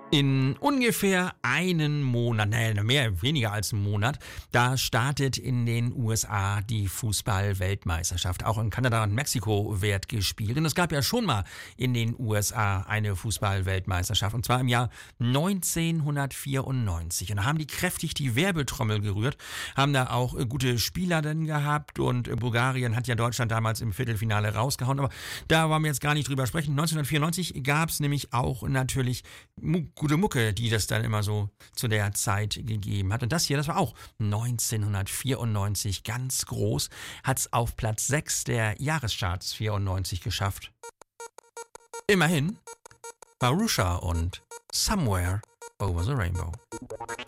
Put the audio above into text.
In ungefähr einen Monat, weniger als einen Monat, da startet in den USA die Fußball-Weltmeisterschaft. Auch in Kanada und Mexiko wird gespielt. Und es gab ja schon mal in den USA eine Fußball-Weltmeisterschaft. Und zwar im Jahr 1994. Und da haben die kräftig die Werbetrommel gerührt, haben da auch gute Spieler dann gehabt. Und Bulgarien hat ja Deutschland damals im Viertelfinale rausgehauen. Aber da wollen wir jetzt gar nicht drüber sprechen. 1994 gab es nämlich auch natürlich gute Mucke, die das dann immer so zu der Zeit gegeben hat. Und das hier, das war auch 1994 ganz groß, hat es auf Platz 6 der Jahrescharts 94 geschafft. Immerhin, Marusha und Somewhere Over the Rainbow.